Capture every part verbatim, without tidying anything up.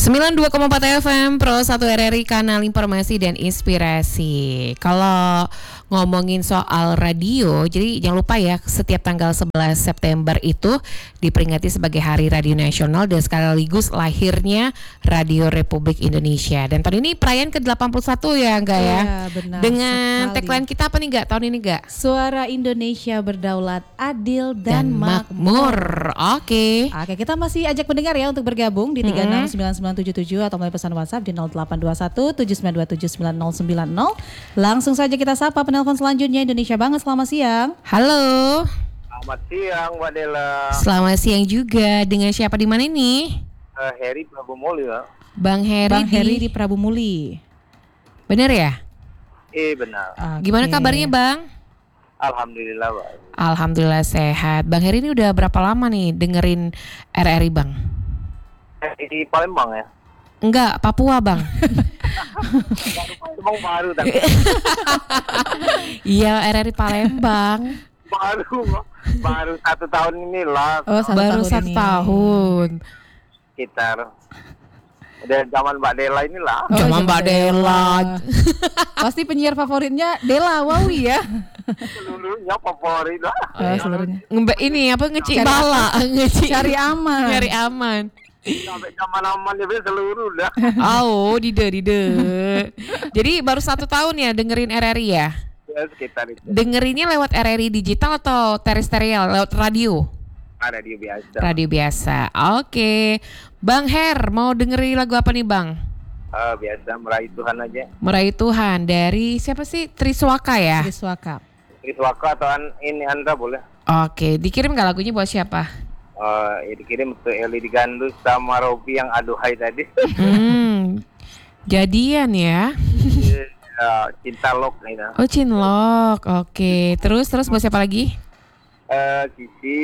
sembilan puluh dua koma empat F M Pro satu R R I, kanal informasi dan inspirasi. Kalau ngomongin soal radio, jadi jangan lupa ya, setiap tanggal sebelas September itu diperingati sebagai Hari Radio Nasional dan sekaligus lahirnya Radio Republik Indonesia. Dan tahun ini perayaan ke delapan puluh satu ya, enggak ya? Iya, benar. Dengan sekali. tagline kita apa nih, enggak? Tahun ini enggak? Suara Indonesia berdaulat, adil Dan dan, makmur. Oke. Oke, kita masih ajak pendengar ya untuk bergabung di tiga enam sembilan sembilan tujuh tujuh atau melalui pesan WhatsApp di nol delapan dua satu tujuh sembilan dua tujuh sembilan nol sembilan nol. Langsung saja kita sapa penelpon selanjutnya. Indonesia banget, selamat siang. Halo. Selamat siang, Mbak Dela. Selamat siang juga. Dengan siapa di mana ini? Uh, Heri Prabu Muli, ya. Bang Heri. Bang di... Heri di Prabu Muli. Bener ya? Eh, benar. Oke. Gimana kabarnya, Bang? Alhamdulillah, Mbak. Alhamdulillah sehat. Bang Heri ini udah berapa lama nih dengerin R R I, Bang? Di Palembang ya? Enggak, Papua, Bang. Palembang baru, tak? Iya, R R I Palembang. baru, baru satu tahun inilah. Oh, satu Baru tahun satu ini. tahun. Sekitar. Udah zaman Mbak Dela inilah. Oh, Zaman zaman Mbak Dela. Pasti penyiar favoritnya Dela Wawi ya. Seluruhnya favorit lah. Oh, seluruhnya. Ngembe ini apa ngeci Cari- bala, ngeci Cari aman. Cari aman. Sampai zaman aman ya, seluruh dah. Oh, dide dide. Jadi baru satu tahun ya dengerin R R I ya? Ya, sekitar itu. Dengerinnya lewat R R I digital atau terestrial, lewat radio? Ada di biasa. Radio biasa. Oke. Bang Her, mau dengerin lagu apa nih, Bang? Uh, biasa meraih Tuhan aja. Meraih Tuhan dari siapa sih? Triswaka ya? Triswaka. Iswaka atau an, ini Andra boleh. Oke, dikirim gak lagunya buat siapa? Uh, ya dikirim untuk Eli Digandus sama Robi yang aduhai tadi. Hmm. Jadian ya. Ya, cinta lok nih nah. Oh, Cinlok. Oke. Terus terus buat siapa lagi? Eh, Kiki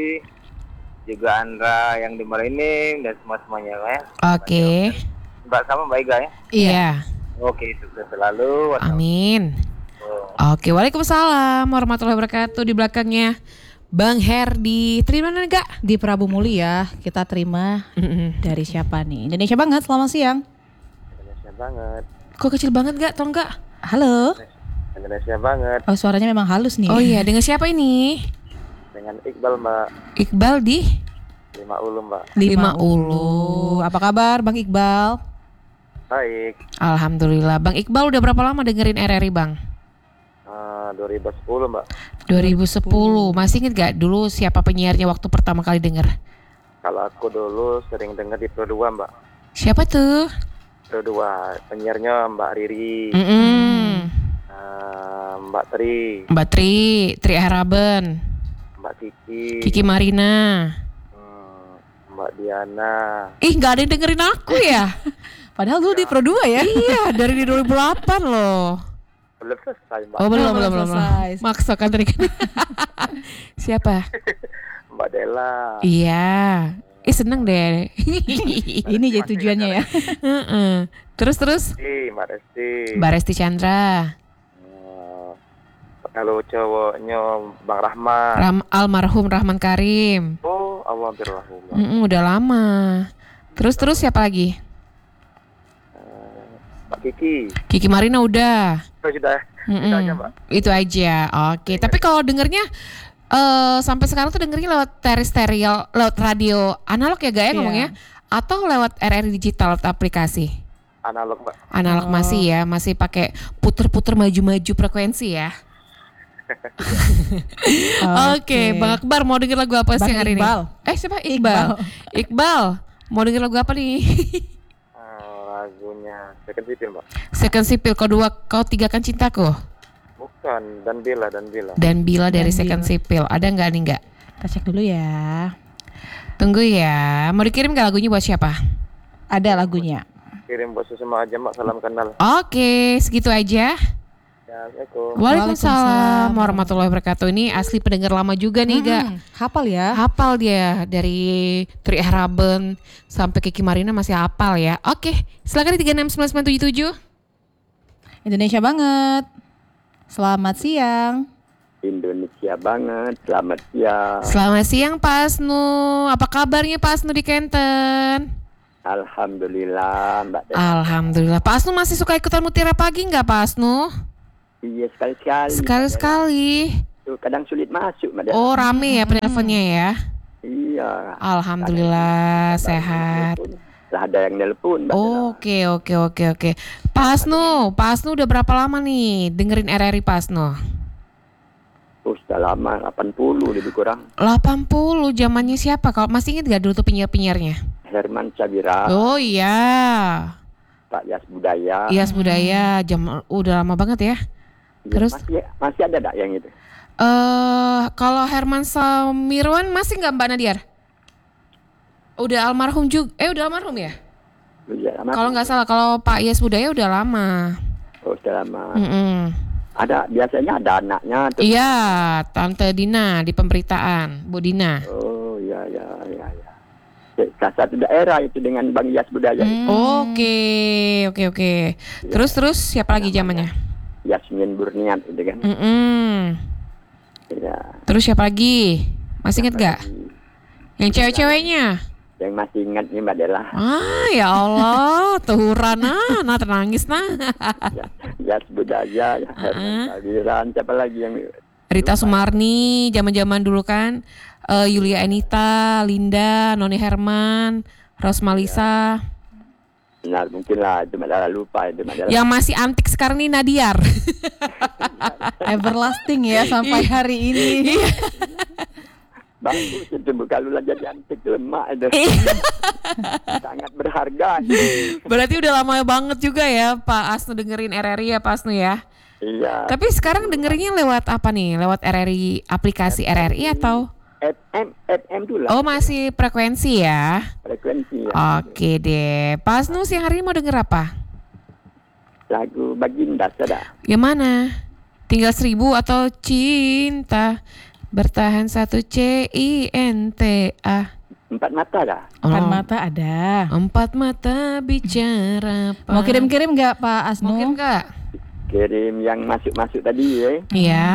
juga Andra yang di Marinim dan semua semuanya ya. Oke. Mbak sama Mbak Iga ya. Iya. Oke, sukses selalu. Amin. Oh. Oke, waalaikumsalam warahmatullahi wabarakatuh. Di belakangnya Bang Herdi. Terima kasih enggak? Di Prabu Muli ya, kita terima dari siapa nih? Indonesia banget, selamat siang. Indonesia banget. Kok kecil banget enggak? Tau enggak? Halo. Indonesia banget Oh, suaranya memang halus nih. Oh iya, dengan siapa ini? dengan Iqbal Mbak. Iqbal di Lima Ulu Mbak. Lima Ulu. Apa kabar Bang Iqbal? Baik. Alhamdulillah. Bang Iqbal udah berapa lama dengerin R R I, Bang? Uh, dua ribu sepuluh Mbak. dua ribu sepuluh. Masih inget gak dulu siapa penyiarnya waktu pertama kali denger? Kalau aku dulu sering denger di Pro dua Mbak. Siapa tuh? Pro dua penyiarnya Mbak Riri, Mm-mm. uh, Mbak Tri, Mbak Tri, Tri Haraben, Mbak Kiki, Kiki Marina. hmm, Mbak Diana. Ih, gak ada yang dengerin aku ya? Padahal dulu di Pro dua ya. Iya, dari di dua ribu delapan loh. Belum selesai Mbak. Oh, belum, Oh, belum, belum belum. selesai. Maksa kan tadi kan. Siapa? Mbak Dela. Iya. Ih, seneng deh. Ini jadi tujuannya ya. Heeh. Terus terus Resti, Mbak Resti. Mbak Resti Chandra, Hmm, kalau cowoknya Bang Rahmat. Ram, almarhum Rahman Karim. Oh, Allah birrahmat. Mm-mm, udah lama. Terus terus siapa lagi? Uh, Mbak Kiki. Kiki Marina udah. Oh, sudah. Mm-mm. Itu aja Mbak. Itu aja. Oke. Tapi kalau dengernya eh sampai sekarang tuh dengernya lewat terestrial, lewat radio analog ya, gak ya Iya. ngomongnya? Atau lewat R R I digital lewat aplikasi? Analog Mbak. Analog Oh. masih ya, masih pakai puter-puter maju-maju frekuensi ya. Oke, Bang Akbar mau denger lagu apa sih Bang hari Iqbal. ini? Eh siapa? Iqbal. Iqbal, mau denger lagu apa nih? Uh, lagunya Second Civil Mbak. Second Sipil, kau dua, kau tiga kan cintaku. Bukan, dan Bila, dan Bila. Dan Bila dari Dan Second Bila. Sipil. Ada nggak nih nggak? Kita cek dulu ya. Tunggu ya. Mau dikirim nggak lagunya buat siapa? Ada lagunya. Kirim buat semua aja Mbak, salam kenal. Oke, segitu aja. Ya, Assalamualaikum. Waalaikumsalam Waalaikumsalam. warahmatullahi wabarakatuh. Ini asli pendengar lama juga nih, Ga. Hmm, hafal ya. Hafal dia dari Tri Haraben sampai Kiki Marina masih hafal ya. Oke, silakan di tiga enam sembilan sembilan tujuh tujuh. Indonesia banget. Selamat siang. Indonesia banget, selamat siang. Selamat siang Pak Asnu. Apa kabarnya Pak Asnu di Kenten? Alhamdulillah Mbak Dela. Alhamdulillah. Pak Asnu masih suka ikutan Mutiara Pagi nggak Pak Asnu? Iya sekali-sekali. Sekali-sekali. Tuh, kadang sulit masuk Mbak Dela. Oh rame ya penelponnya ya? Iya. Alhamdulillah Kadang- sehat. Lah ada yang nelpon Mbak Dela. Oke oke oke oke. Pak Asnu, Pak Asnu udah berapa lama nih dengerin R R I Pak Asnu? Oh, sudah lama, delapan puluh lebih kurang. delapan puluh zamannya siapa? Kalau masih ingat gak dulu tuh penyiar-penyiarnya? Herman Cabira, Oh iya. Pak Yas Budaya. Ias Budaya, jam udah lama banget ya. Iya, terus? masih, masih ada tak yang itu? Eh kalau Herman Samirwan masih nggak Mbak Nadiar? Udah almarhum juga. Eh udah almarhum ya? Iya, lama. Kalau nggak salah kalau Pak Ias Budaya udah lama. Oh, sudah lama. Mm-mm. Ada biasanya ada anaknya tuh. Iya, Tante Dina di pemberitaan, Bu Dina. Oh, iya iya iya iya. Salah satu daerah itu dengan Bang Yas Budaya. Hmm. Oke, oke oke. Terus terus siapa lagi zamannya? Yasmin Burniat itu kan. Mm-mm. Iya. Terus siapa lagi? Masih inget gak? Yang cewek-ceweknya? Yang masih ingat nih Mbak Dela. Ah ya Allah, tuhuran nah, nah ternangis nah. Ya, Yas Budaya, ya, Herman Sabiran, siapa lagi yang Rita Sumarni, zaman-zaman dulu kan. Eh, Yulia Anita, Linda, Noni Herman, Rosmalisa. benar mungkin lah itu Mbak Dela lupa itu Mbak Dela. Yang masih antik sekarang nih Nadiar. Everlasting ya sampai hari ini. Bagus itu kalau lah jadi antik lemak itu. Sangat berharga. Berarti udah lama banget juga ya Pak Asnu dengerin R R I ya Pak Asnu ya. Iya. Tapi sekarang dengerinnya lewat apa nih? Lewat R R I, aplikasi R R I atau? F M F M dulu lah. Oh masih frekuensi ya? Frekuensi ya. Oke deh. Pak Asnu siang hari ini mau denger apa? Lagu Baginda sudah. Yang mana? Tinggal seribu atau cinta bertahan satu C I N T A. Empat mata dah. Empat Oh, mata ada. empat mata bicara. Pak. Mau kirim-kirim nggak Pak Asnu? Mungkin enggak? Kirim yang masuk-masuk tadi ya. Iya.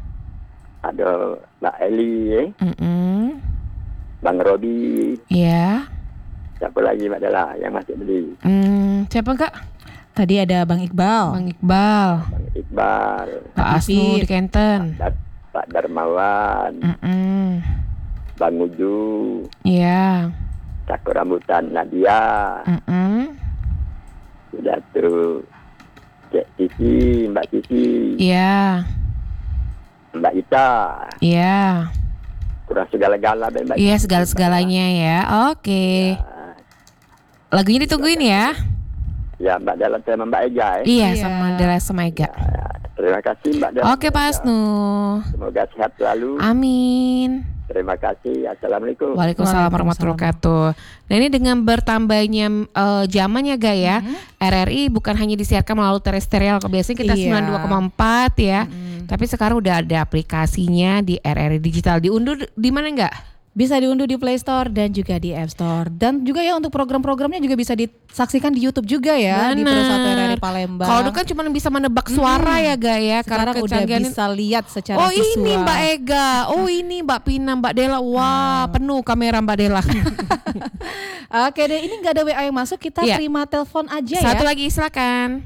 Ada Mbak Eli ya. Mm-mm. Bang Robi. Iya. Siapa lagi Mbak Dela yang masuk tadi? Hmm, siapa enggak? Tadi ada Bang Iqbal. Bang Iqbal, Bang Iqbal. Pak Asnu di Kenten. Dar- Pak Darmawan. Mm-mm. Bang Uju. Iya. Cakor Rambutan Nadia. Mm-mm. Sudah tuh. Cik Cici, Mbak Cici, Iya. Mbak Ita. Iya. Kurang segala-gala Mbak. Iya segala-segalanya ya. Oke. Lagunya ditungguin ya. Ya Mbak Dela sama Mbak Ega ya. Iya Iya. sama Dela Semega. Ya, terima kasih Mbak Dela. Oke Pak Asnu. Semoga sehat selalu. Amin. Terima kasih. Assalamualaikum. Waalaikumsalam warahmatullahi wabarakatuh. Nah ini dengan bertambahnya eh, zamannya Ga ya, R R I bukan hanya disiarkan melalui terestrial. Biasanya kita Iya. sembilan puluh dua koma empat ya, tapi sekarang udah ada aplikasinya di R R I Digital. Diunduh di mana enggak? Bisa diunduh di Play Store dan juga di App Store. Dan juga ya untuk program-programnya juga bisa disaksikan di YouTube juga ya. Di Persatu R R I Palembang. Kalau dulu kan cuma bisa menebak suara ya Ga ya. Sekarang udah kecanggihan- bisa lihat secara Oh visual. ini Mbak Ega, oh ini Mbak Pina, Mbak Dela. Wah penuh kamera Mbak Dela. Oke deh, ini nggak ada W A yang masuk, kita Iya. terima telepon aja Satu ya. lagi silakan.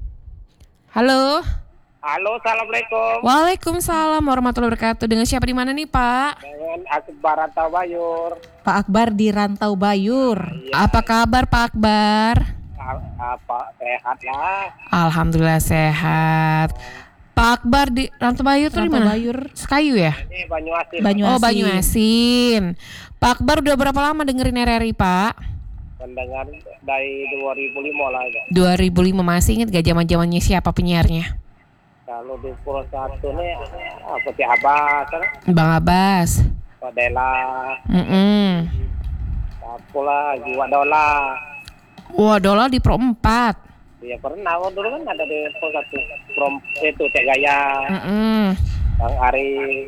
Halo. Halo, assalamualaikum. Waalaikumsalam warahmatullahi wabarakatuh. Dengan siapa di mana nih Pak? Dengan Akbar Ranta Bayur. Pak Akbar di Rantau Bayur. Apa kabar Pak Akbar? Apa sehat lah? Alhamdulillah sehat. Pak Akbar di Rantau Bayur tuh di Rantau mana? Bayur. Sekayu ya? Ini Banyuasin. Banyuasin. Oh Banyuasin. Pak Akbar udah berapa lama dengerin R R I Pak? Mendengar dari dua ribu lima lah. Ya. dua ribu lima masih inget gak zaman-zamannya siapa penyiarnya? Kalau di Pulau Satu nih, apa sih Abbas, kan? Bang Abbas. Pak Dela, Mm-mm. apa lah, Jiwa Dola. Wah Dola di Pro empat. Ya pernah, oh, dulu kan ada di Pulau Satu. Prom itu Cek Gaya, Mm-mm. Bang Ari,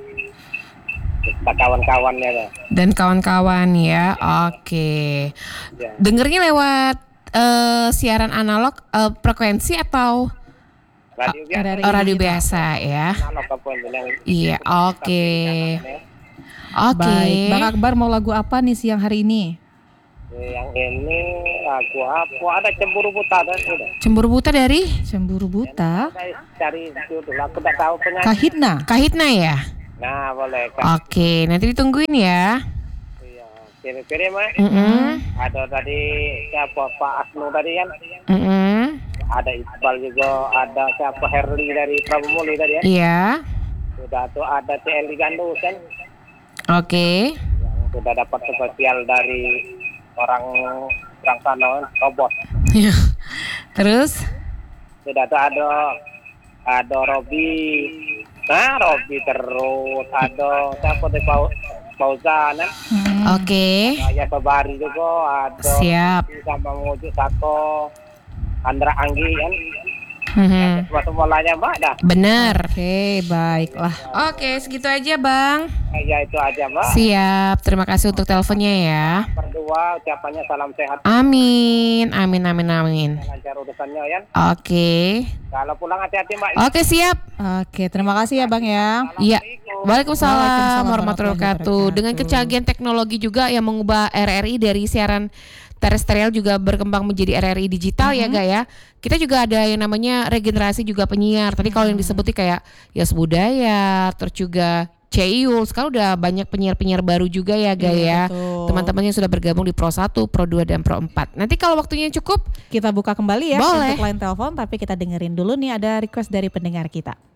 kita kawan-kawannya kan. Dan kawan-kawan ya. Oke. Ya. Dengernya lewat eh, siaran analog eh, frekuensi atau Radio biasa. R R I. oh, radio biasa ya? Analog apa yang Iya, oke. Oke. Baik, Bang Akbar mau lagu apa nih siang hari ini? Yang ini lagu apa? Ada cemburu buta dan udah. Cemburu buta dari Cemburu buta. Saya cari judul, aku tak tahu penyanyi. Kahitna. Kahitna ya? Nah, boleh kan? Oke, nanti ditungguin ya. Iya, kira-kira mah. Mm-mm. Ada tadi siapa Pak Asnu tadi kan? Mm-mm. Ada Iqbal juga, ada siapa Herli dari Prabu Muli tadi ya? Iya. Sudah tuh ada C L Gandus kan? Oke. Yang sudah dapat spesial dari orang orang sana kan, robot. Terus? Sudah tuh ada ada Robi, nah Robi terus ada siapa tuh Pau Fauzan kan? Hmm. Oke. Ya Sobari juga ada. Siap. Sama Mujuk Sako, Andra Anggi kan? Mhm. Semua semuanya Mbak dah. Bener. Oke, baiklah. Oke, segitu aja Bang. Ya itu aja Mbak. Siap. Terima kasih untuk teleponnya ya. Berdua ucapannya salam sehat. Amin. Amin, amin, amin. Lancar urusannya ya. Oke. Kalau pulang hati-hati Mbak. Oke, siap. Oke, terima kasih ya Bang ya. Iya. Waalaikumsalam Waalaikumsalam warahmatullahi warahmatullahi wabarakatuh. Dengan wabarakatuh. kecanggihan teknologi juga yang mengubah R R I dari siaran terestrial juga berkembang menjadi R R I digital ya, Ga ya. Kita juga ada yang namanya regenerasi juga penyiar. Tadi kalau yang disebutnya kayak Yas Budaya, terus juga Ceyul. Sekarang udah banyak penyiar-penyiar baru juga ya, Ga Iya, ya. betul. Teman-teman yang sudah bergabung di Pro satu, Pro dua dan Pro empat. Nanti kalau waktunya cukup, Kita buka kembali ya Boleh. untuk line telepon, tapi kita dengerin dulu nih ada request dari pendengar kita.